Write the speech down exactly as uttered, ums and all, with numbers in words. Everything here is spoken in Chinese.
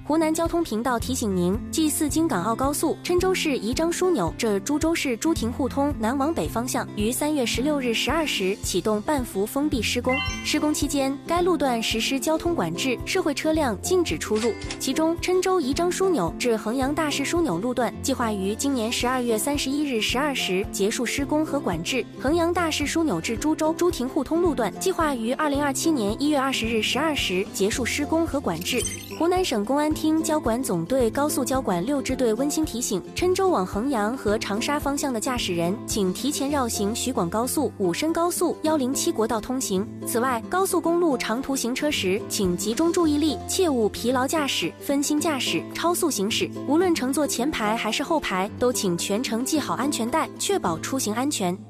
湖南交通频道提醒您：G 四京港澳高速郴州市宜章枢纽至株洲市朱亭互通南往北方向于三月十六日十二时启动半幅封闭施工。施工期间，该路段实施交通管制，社会车辆禁止出入。其中，郴州宜章枢纽至衡阳大市枢纽路段计划于今年十二月三十一日十二时结束施工和管制；衡阳大市枢纽至株洲朱亭互通路段计划于二零二七年一月二十日十二时结束施工和管制。湖南省公安厅交管总队高速交管六支队温馨提醒：郴州往衡阳和长沙方向的驾驶人，请提前绕行徐广高速、武深高速、一零七国道通行。此外，高速公路长途行车时，请集中注意力，切勿疲劳驾驶、分心驾驶、超速行驶。无论乘坐前排还是后排，都请全程系好安全带，确保出行安全。